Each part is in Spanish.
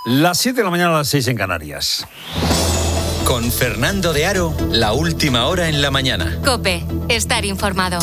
Las 7 de la mañana, a las 6 en Canarias. Con Fernando de Aro, la última hora en la mañana. COPE, estar informado.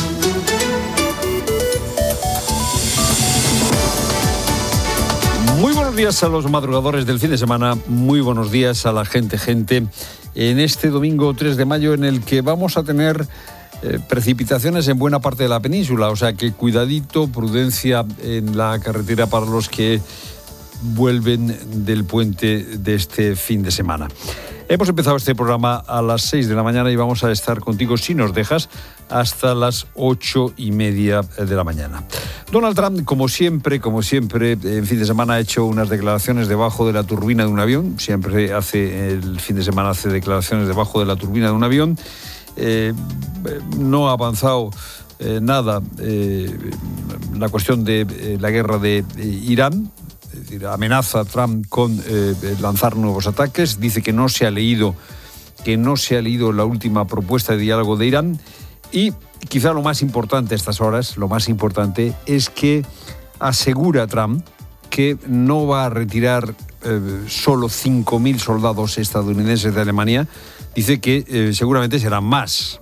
Muy buenos días a los madrugadores del fin de semana, muy buenos días a la gente en este domingo 3 de mayo en el que vamos a tener precipitaciones en buena parte de la península, o sea que cuidadito, prudencia en la carretera para los que vuelven del puente de este fin de semana. Hemos empezado este programa a las 6 de la mañana y vamos a estar contigo, si nos dejas, hasta las 8:30 de la mañana. Donald Trump, como siempre, en fin de semana ha hecho unas declaraciones debajo de la turbina de un avión. Siempre el fin de semana hace declaraciones debajo de la turbina de un avión. No ha avanzado nada la cuestión de la guerra de Irán. Es decir, amenaza a Trump con lanzar nuevos ataques. Dice que no se ha leído la última propuesta de diálogo de Irán. Y quizá lo más importante a estas horas, es que asegura Trump que no va a retirar solo 5.000 soldados estadounidenses de Alemania. Dice que seguramente serán más.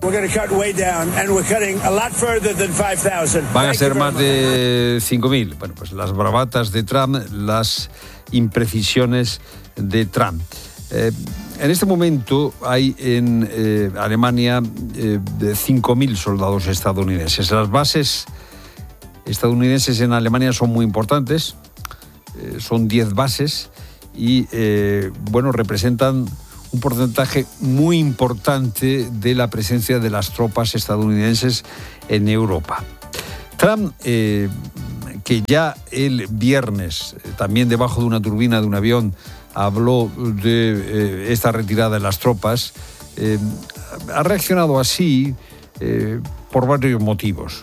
Van a ser más de 5.000. Bueno, pues las bravatas de Trump, las imprecisiones de Trump. En este momento hay en Alemania 5.000 soldados estadounidenses. Las bases estadounidenses en Alemania son muy importantes. Son 10 bases y representan un porcentaje muy importante de la presencia de las tropas estadounidenses en Europa. Trump, que ya el viernes, también debajo de una turbina de un avión, habló de esta retirada de las tropas, ha reaccionado así por varios motivos.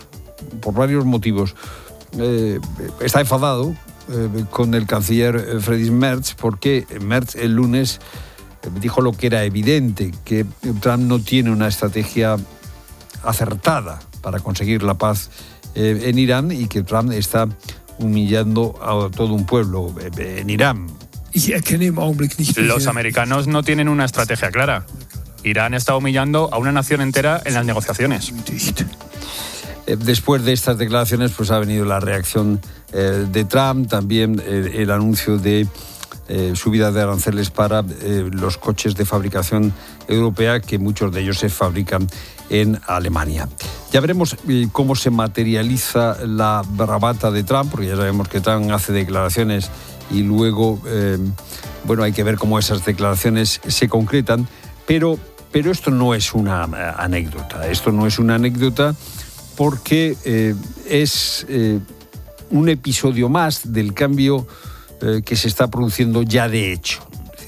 Está enfadado con el canciller Friedrich Merz, porque Merz el lunes dijo lo que era evidente, que Trump no tiene una estrategia acertada para conseguir la paz en Irán y que Trump está humillando a todo un pueblo en Irán. Los americanos no tienen una estrategia clara. Irán está humillando a una nación entera en las negociaciones. Después de estas declaraciones, pues ha venido la reacción de Trump, también el anuncio de subida de aranceles para los coches de fabricación europea, que muchos de ellos se fabrican en Alemania. Ya veremos cómo se materializa la bravata de Trump, porque ya sabemos que Trump hace declaraciones y luego, hay que ver cómo esas declaraciones se concretan, pero esto no es una anécdota. Esto no es una anécdota porque es un episodio más del cambio que se está produciendo ya de hecho.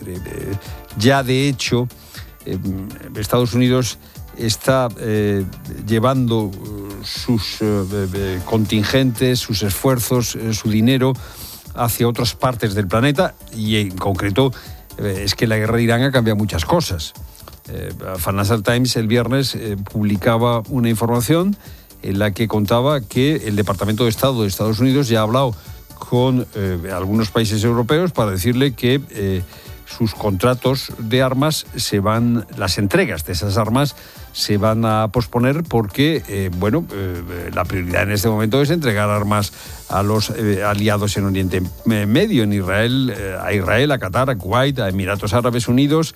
Estados Unidos está llevando sus contingentes, sus esfuerzos, su dinero hacia otras partes del planeta y en concreto es que la guerra de Irán ha cambiado muchas cosas. Financial Times el viernes publicaba una información en la que contaba que el Departamento de Estado de Estados Unidos ya ha hablado con algunos países europeos para decirle que sus contratos de armas las entregas de esas armas se van a posponer porque, la prioridad en este momento es entregar armas a los aliados en Oriente Medio, en Israel, a Qatar, a Kuwait, a Emiratos Árabes Unidos.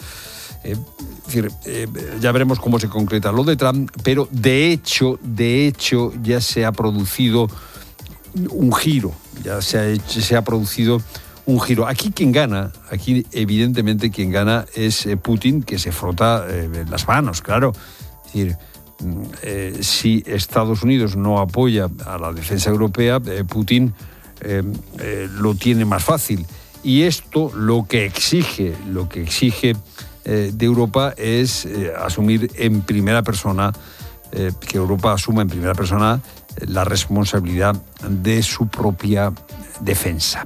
Ya veremos cómo se concreta lo de Trump, pero de hecho ya se ha producido un giro, se ha producido un giro. Aquí evidentemente quien gana es Putin, que se frota las manos, claro. Es decir, si Estados Unidos no apoya a la defensa europea, Putin lo tiene más fácil. Y esto lo que exige de Europa es asumir en primera persona, que Europa asuma en primera persona la responsabilidad de su propia defensa.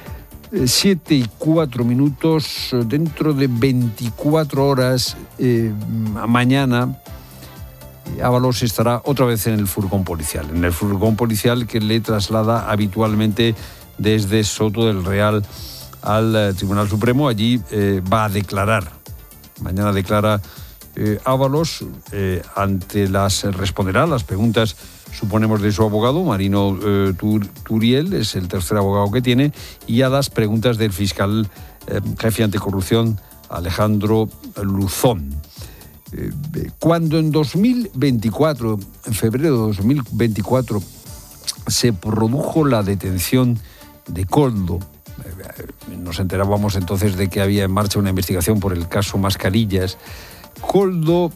7:04, dentro de 24 horas, mañana, Ábalos estará otra vez en el furgón policial que le traslada habitualmente desde Soto del Real al Tribunal Supremo. Allí va a declarar. Mañana declara Ábalos. Responderá a las preguntas, suponemos, de su abogado, Marino Turiel, es el tercer abogado que tiene, y a las preguntas del fiscal jefe anticorrupción, Alejandro Luzón. Cuando en 2024, en febrero de 2024, se produjo la detención de Koldo, nos enterábamos entonces de que había en marcha una investigación por el caso Mascarillas. Koldo,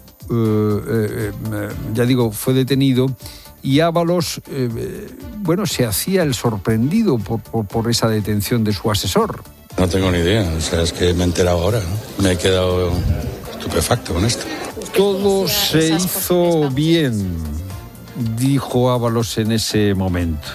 ya digo, fue detenido y Ábalos, se hacía el sorprendido por esa detención de su asesor. No tengo ni idea, es que me he enterado ahora, ¿no? Me he quedado estupefacto con esto. Todo se hizo bien, dijo Ábalos en ese momento.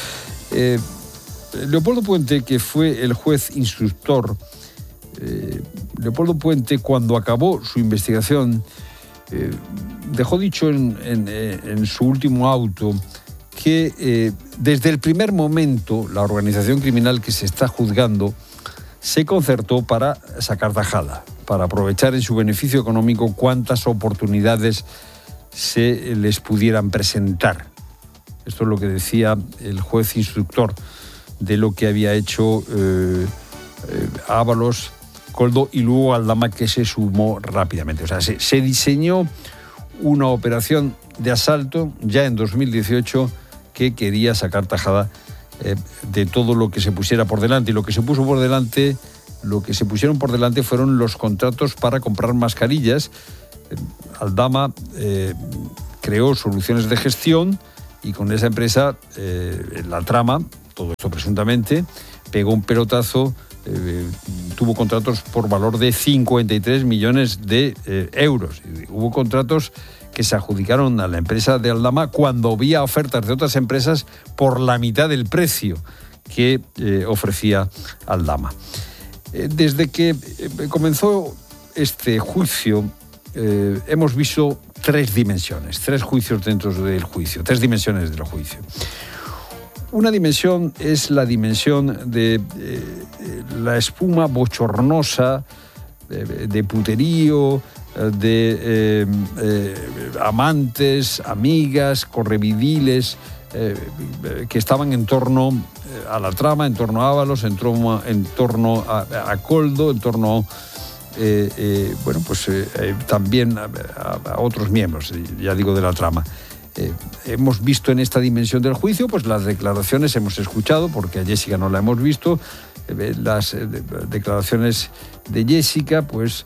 Leopoldo Puente, que fue el juez instructor, Leopoldo Puente, cuando acabó su investigación, dejó dicho en su último auto que desde el primer momento la organización criminal que se está juzgando se concertó para sacar tajada, para aprovechar en su beneficio económico cuantas oportunidades se les pudieran presentar. Esto es lo que decía el juez instructor de lo que había hecho Ábalos, Koldo y luego Aldama, que se sumó rápidamente. O sea, se diseñó una operación de asalto ya en 2018 que quería sacar tajada de todo lo que se pusiera por delante. Y lo que se pusieron por delante fueron los contratos para comprar mascarillas. Aldama creó Soluciones de Gestión y con esa empresa, la trama, todo esto presuntamente, pegó un pelotazo, tuvo contratos por valor de 53 millones de euros. Hubo contratos que se adjudicaron a la empresa de Aldama cuando había ofertas de otras empresas por la mitad del precio que ofrecía Aldama. Desde que comenzó este juicio, hemos visto tres juicios dentro del juicio, tres dimensiones del juicio. Una dimensión es la dimensión de la espuma bochornosa, de puterío, de amantes, amigas, correvidiles que estaban en torno a la trama, en torno a Ábalos, en torno a Koldo, en torno también a otros miembros, ya digo, de la trama. Hemos visto en esta dimensión del juicio, pues las declaraciones hemos escuchado, porque a Jessica no la hemos visto, las declaraciones de Jessica, pues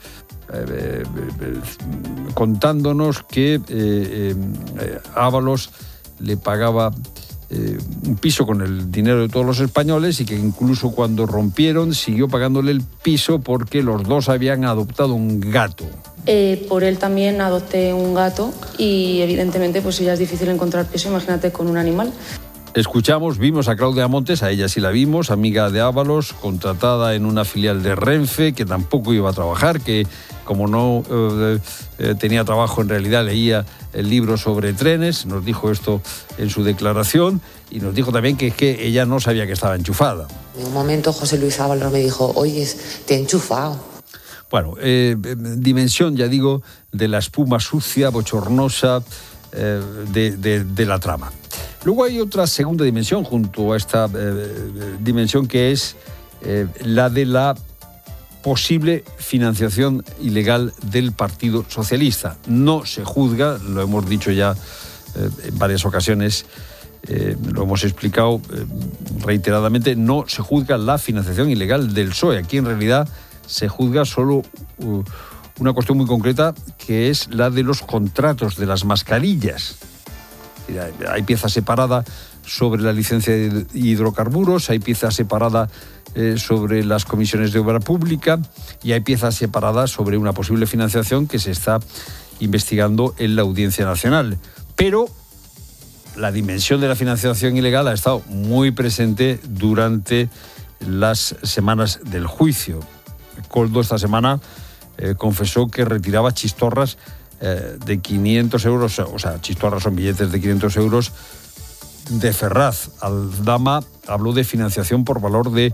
contándonos que Ábalos le pagaba un piso con el dinero de todos los españoles y que incluso cuando rompieron siguió pagándole el piso porque los dos habían adoptado un gato. Por él también adopté un gato y evidentemente pues ya es difícil encontrar piso, imagínate con un animal. Vimos a Claudia Montes, a ella sí la vimos, amiga de Ábalos, contratada en una filial de Renfe, que tampoco iba a trabajar, que como no tenía trabajo, en realidad leía el libro sobre trenes. Nos dijo esto en su declaración y nos dijo también que ella no sabía que estaba enchufada. En un momento José Luis Ábalos me dijo, oye, te he enchufado. Bueno, dimensión, ya digo, de la espuma sucia, bochornosa de la trama. Luego hay otra segunda dimensión junto a esta dimensión, que es la de la posible financiación ilegal del Partido Socialista. No se juzga, lo hemos dicho ya en varias ocasiones, lo hemos explicado reiteradamente, no se juzga la financiación ilegal del PSOE. Aquí en realidad se juzga solo una cuestión muy concreta, que es la de los contratos de las mascarillas. Hay pieza separada sobre la licencia de hidrocarburos, hay pieza separada sobre las comisiones de obra pública y hay pieza separada sobre una posible financiación que se está investigando en la Audiencia Nacional. Pero la dimensión de la financiación ilegal ha estado muy presente durante las semanas del juicio. Koldo esta semana confesó que retiraba chistorras de 500 euros, o sea, chistorras son billetes de 500 euros de Ferraz. Aldama habló de financiación por valor de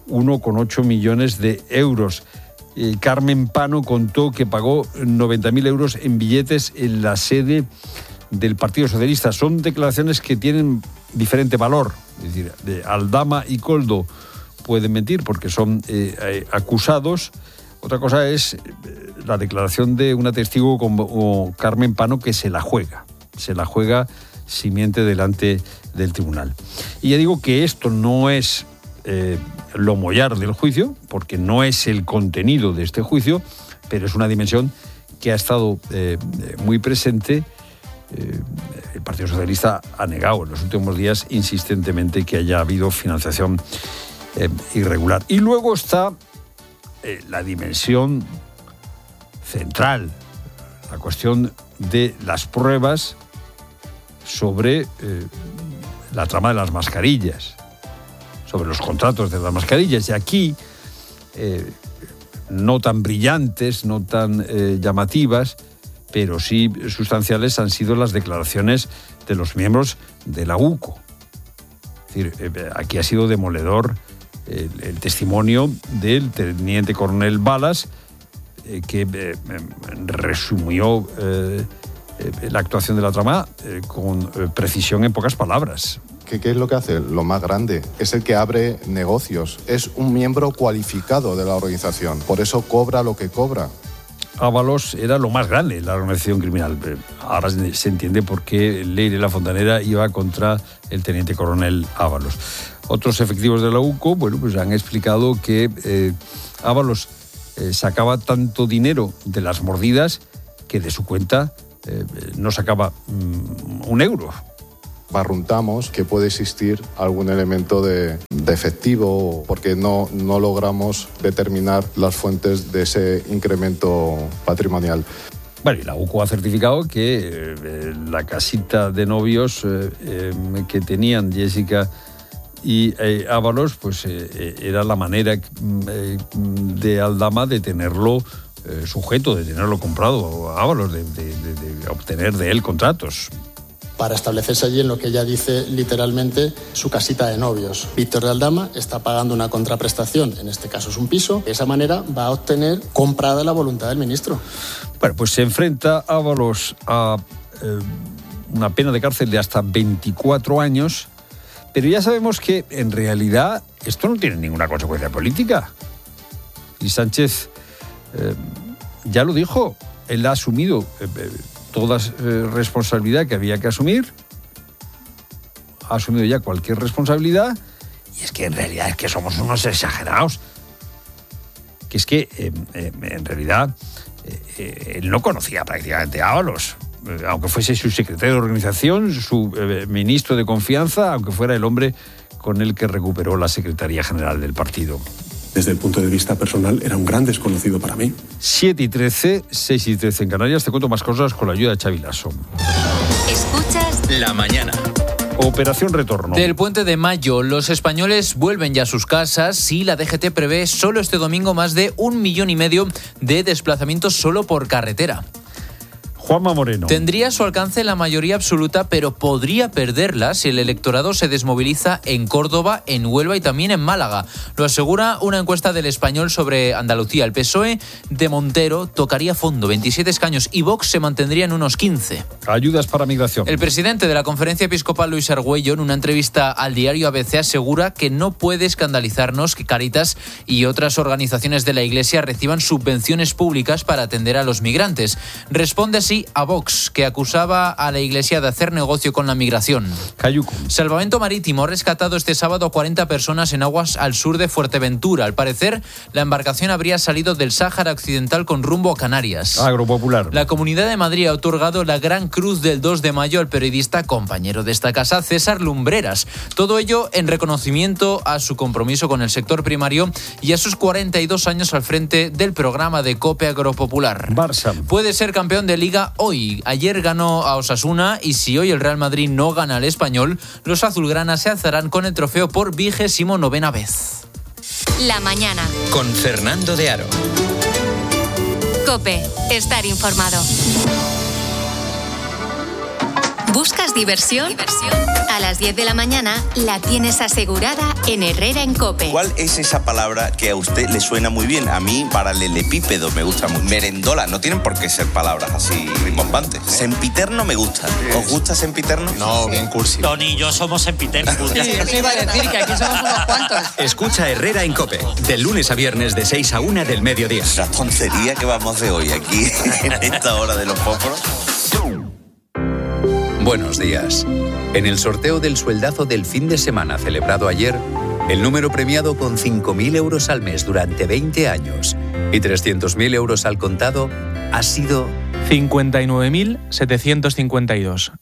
1,8 millones de euros. Carmen Pano contó que pagó 90.000 euros en billetes en la sede del Partido Socialista. Son declaraciones que tienen diferente valor. Es decir, Aldama y Koldo pueden mentir porque son acusados. Otra cosa es la declaración de una testigo como Carmen Pano, que se la juega si miente delante del tribunal. Y ya digo que esto no es lo mollar del juicio, porque no es el contenido de este juicio, pero es una dimensión que ha estado muy presente. El Partido Socialista ha negado en los últimos días insistentemente que haya habido financiación irregular. Y luego está la dimensión central, la cuestión de las pruebas sobre la trama de las mascarillas, sobre los contratos de las mascarillas. Y aquí, no tan brillantes, no tan llamativas, pero sí sustanciales han sido las declaraciones de los miembros de la UCO. Es decir, aquí ha sido demoledor el testimonio del teniente coronel Balas, que resumió la actuación de la trama con precisión en pocas palabras. ¿Qué es lo que hace? Lo más grande. Es el que abre negocios. Es un miembro cualificado de la organización. Por eso cobra lo que cobra. Ábalos era lo más grande de la organización criminal. Ahora se entiende por qué Leire La Fontanera iba contra el teniente coronel Ábalos. Otros efectivos de la UCO, pues han explicado que Ábalos sacaba tanto dinero de las mordidas que de su cuenta no sacaba un euro. Barruntamos que puede existir algún elemento de efectivo porque no logramos determinar las fuentes de ese incremento patrimonial. Bueno, y la UCO ha certificado que la casita de novios que tenían Jessica y Ábalos, pues era la manera de Aldama de tenerlo sujeto, de tenerlo comprado a Ábalos, de obtener de él contratos. Para establecerse allí en lo que ella dice literalmente su casita de novios. Víctor de Aldama está pagando una contraprestación, en este caso es un piso, de esa manera va a obtener comprada la voluntad del ministro. Bueno, pues se enfrenta Ábalos a una pena de cárcel de hasta 24 años, pero ya sabemos que en realidad esto no tiene ninguna consecuencia política. Y Sánchez ya lo dijo, él ha asumido toda responsabilidad que había que asumir, ha asumido ya cualquier responsabilidad, y es que en realidad es que somos unos exagerados. Que es que en realidad él no conocía prácticamente a Ábalos, aunque fuese su secretario de organización, su ministro de confianza, aunque fuera el hombre con el que recuperó la Secretaría General del partido. Desde el punto de vista personal, era un gran desconocido para mí. 7:13, 6:13 en Canarias. Te cuento más cosas con la ayuda de Xavi Lasso. Escuchas La Mañana. Operación Retorno. Del Puente de Mayo, los españoles vuelven ya a sus casas y la DGT prevé solo este domingo más de 1,5 millones de desplazamientos solo por carretera. Juanma Moreno. Tendría a su alcance la mayoría absoluta, pero podría perderla si el electorado se desmoviliza en Córdoba, en Huelva y también en Málaga. Lo asegura una encuesta del Español sobre Andalucía. El PSOE de Montero tocaría fondo, 27 escaños, y Vox se mantendría en unos 15. Ayudas para migración. El presidente de la Conferencia Episcopal, Luis Argüello, en una entrevista al diario ABC, asegura que no puede escandalizarnos que Cáritas y otras organizaciones de la Iglesia reciban subvenciones públicas para atender a los migrantes. Responde así a Vox, que acusaba a la Iglesia de hacer negocio con la migración. Cayuco. Salvamento Marítimo ha rescatado este sábado a 40 personas en aguas al sur de Fuerteventura. Al parecer, la embarcación habría salido del Sáhara Occidental con rumbo a Canarias. Agropopular. La Comunidad de Madrid ha otorgado la Gran Cruz del 2 de mayo al periodista compañero de esta casa, César Lumbreras. Todo ello en reconocimiento a su compromiso con el sector primario y a sus 42 años al frente del programa de COPE Agropopular. Barça. Puede ser campeón de Liga hoy. Ayer ganó a Osasuna y si hoy el Real Madrid no gana al Español, los azulgranas se alzarán con el trofeo por 29ª vez. La Mañana. Con Fernando de Aro. COPE. Estar informado. ¿Buscas diversión? A las 10 de la mañana la tienes asegurada en Herrera en COPE. ¿Cuál es esa palabra que a usted le suena muy bien? A mí, paralelepípedo me gusta mucho. Merendola, no tienen por qué ser palabras así rimbombantes. Sempiterno me gusta. ¿Os gusta sempiterno? No, bien cursi. Tony y yo somos sempiternos. Sí, eso iba a decir, que aquí somos unos cuantos. Escucha Herrera en COPE, de lunes a viernes de 6 a 1 del mediodía. La tontería que vamos de hoy aquí, en esta hora de los póporos. Buenos días. En el sorteo del sueldazo del fin de semana celebrado ayer, el número premiado con 5.000 euros al mes durante 20 años y 300.000 euros al contado ha sido 59.752.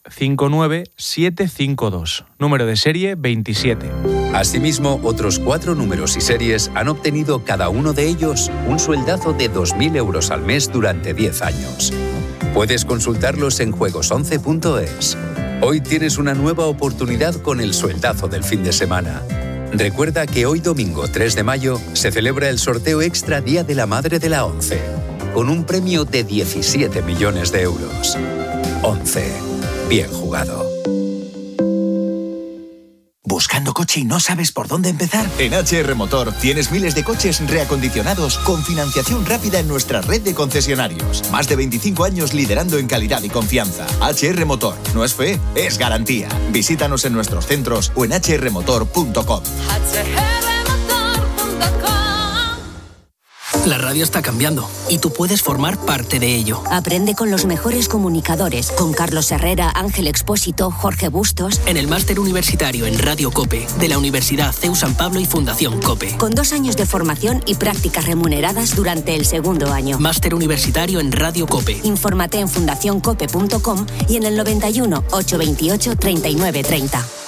59752. Número de serie 27. Asimismo, otros 4 números y series han obtenido cada uno de ellos un sueldazo de 2.000 euros al mes durante 10 años. Puedes consultarlos en juegos11.es. Hoy tienes una nueva oportunidad con el sueldazo del fin de semana. Recuerda que hoy domingo 3 de mayo se celebra el sorteo extra Día de la Madre de la ONCE, con un premio de 17 millones de euros. ONCE. Bien jugado. ¿Buscando coche y no sabes por dónde empezar? En HR Motor tienes miles de coches reacondicionados con financiación rápida en nuestra red de concesionarios. Más de 25 años liderando en calidad y confianza. HR Motor. No es fe, es garantía. Visítanos en nuestros centros o en hrmotor.com. La radio está cambiando y tú puedes formar parte de ello. Aprende con los mejores comunicadores, con Carlos Herrera, Ángel Expósito, Jorge Bustos. En el máster universitario en Radio COPE de la Universidad CEU San Pablo y Fundación COPE. Con 2 años de formación y prácticas remuneradas durante el segundo año. Máster universitario en Radio COPE. Infórmate en fundacioncope.com y en el 91 828 39 30.